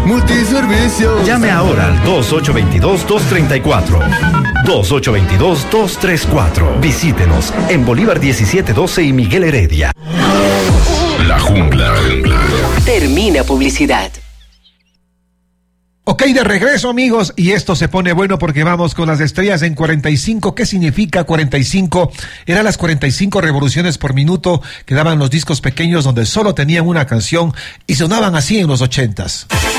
Multiservicio. Llame ahora al 2822-234. 2822-234. Visítenos en Bolívar 1712 y Miguel Heredia. La Jungla. Termina publicidad. Ok, de regreso, amigos, y esto se pone bueno porque vamos con las estrellas en 45. ¿Qué significa 45? Eran las 45 revoluciones por minuto que daban los discos pequeños donde solo tenían una canción y sonaban así en los 80s.